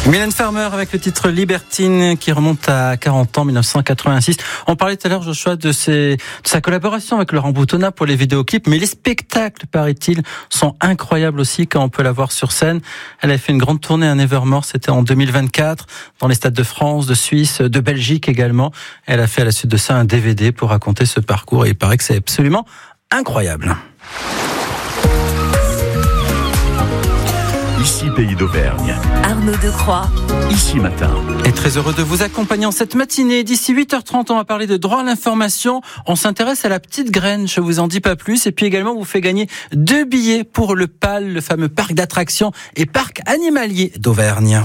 Mylène Farmer avec le titre Libertine qui remonte à 40 ans, 1986. On parlait tout à l'heure, Joshua, de sa collaboration avec Laurent Boutonnat pour les vidéoclips, mais les spectacles, paraît-il, sont incroyables aussi quand on peut la voir sur scène. Elle a fait une grande tournée à Nevermore, c'était en 2024, dans les stades de France, de Suisse, de Belgique également. Elle a fait à la suite de ça un DVD pour raconter ce parcours et il paraît que c'est absolument incroyable. Ici Pays d'Auvergne. Arnaud Decroix. Ici Matin. Et très heureux de vous accompagner en cette matinée. D'ici 8h30, on va parler de droit à l'information. On s'intéresse à la petite graine, je vous en dis pas plus. Et puis également, on vous fait gagner 2 billets pour le PAL, le fameux parc d'attractions et parc animalier d'Auvergne.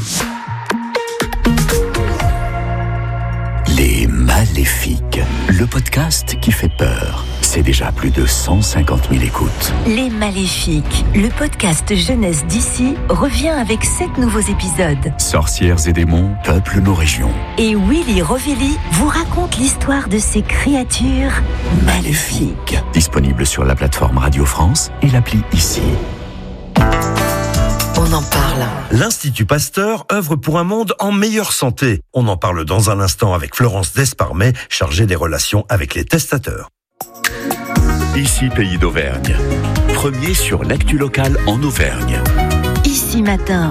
Les Maléfiques, le podcast qui fait peur. C'est déjà plus de 150 000 écoutes. Les Maléfiques, le podcast jeunesse d'ici, revient avec 7 nouveaux épisodes. Sorcières et démons peuplent nos régions. Et Willy Rovelli vous raconte l'histoire de ces créatures maléfiques. Disponible sur la plateforme Radio France et l'appli Ici. On en parle. L'Institut Pasteur œuvre pour un monde en meilleure santé. On en parle dans un instant avec Florence Desparmet, chargée des relations avec les testateurs. Ici Pays d'Auvergne. Premier sur l'actu locale en Auvergne. Ici Matin.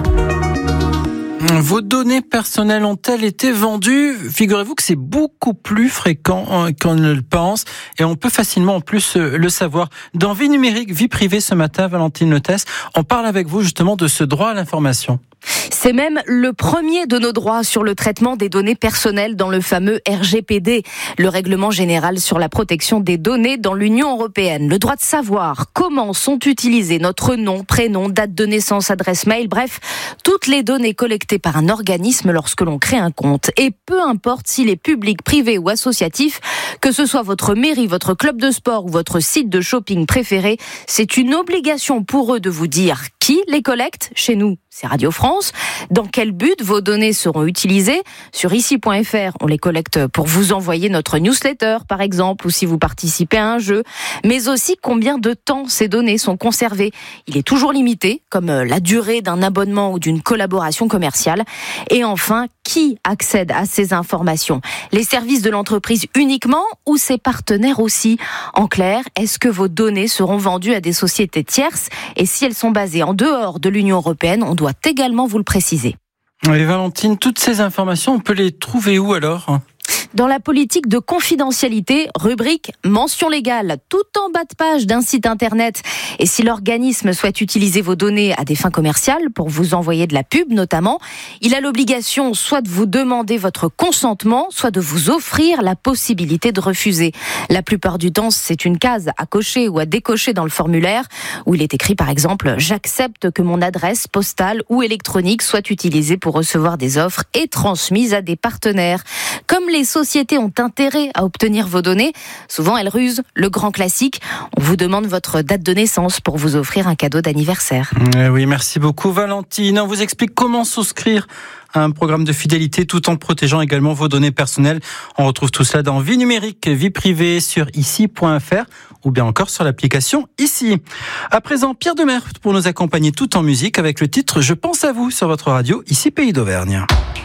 Vos données personnelles ont-elles été vendues ? Figurez-vous que c'est beaucoup plus fréquent qu'on ne le pense et on peut facilement en plus le savoir. Dans Vie numérique, vie privée ce matin, Valentine Leutesse, on parle avec vous justement de ce droit à l'information. C'est même le premier de nos droits sur le traitement des données personnelles dans le fameux RGPD, le règlement général sur la protection des données dans l'Union européenne. Le droit de savoir comment sont utilisés notre nom, prénom, date de naissance, adresse mail, bref, toutes les données collectées par un organisme lorsque l'on crée un compte. Et peu importe s'il est public, privé ou associatif, que ce soit votre mairie, votre club de sport ou votre site de shopping préféré, c'est une obligation pour eux de vous dire qui les collecte. Chez nous, c'est Radio France. Dans quel but vos données seront utilisées ? Sur ici.fr, on les collecte pour vous envoyer notre newsletter, par exemple, ou si vous participez à un jeu. Mais aussi combien de temps ces données sont conservées. Il est toujours limité, comme la durée d'un abonnement ou d'une collaboration commerciale. Et enfin, qui accède à ces informations ? Les services de l'entreprise uniquement ou ses partenaires aussi ? En clair, est-ce que vos données seront vendues à des sociétés tierces ? Et si elles sont basées en dehors de l'Union européenne, on doit également vous le préciser. Oui, Valentine, toutes ces informations, on peut les trouver où alors ? Dans la politique de confidentialité, rubrique mention légale, tout en bas de page d'un site internet. Et si l'organisme souhaite utiliser vos données à des fins commerciales, pour vous envoyer de la pub notamment, il a l'obligation soit de vous demander votre consentement, soit de vous offrir la possibilité de refuser. La plupart du temps, c'est une case à cocher ou à décocher dans le formulaire, où il est écrit par exemple « J'accepte que mon adresse postale ou électronique soit utilisée pour recevoir des offres et transmise à des partenaires ». Comme les sociétés ont intérêt à obtenir vos données, souvent elles rusent. Le grand classique, on vous demande votre date de naissance pour vous offrir un cadeau d'anniversaire. Oui, merci beaucoup Valentine. On vous explique comment souscrire à un programme de fidélité tout en protégeant également vos données personnelles. On retrouve tout cela dans Vie numérique, vie privée sur ici.fr ou bien encore sur l'application Ici. À présent, Pierre Demers pour nous accompagner tout en musique avec le titre « Je pense à vous » sur votre radio Ici Pays d'Auvergne.